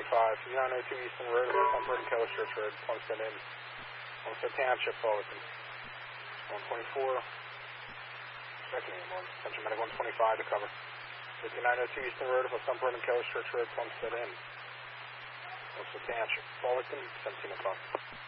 5902 Eastern Road, Sunbird and Keller Church Road, Plumstead Inn. Plumstead Township, Fullerton. 124. Second ambulance, attention medic 125 to cover. 5902 Eastern Road, Sunbird and Keller Church Road, Plumstead Inn. Plumstead Township, Fullerton, 17 o'clock.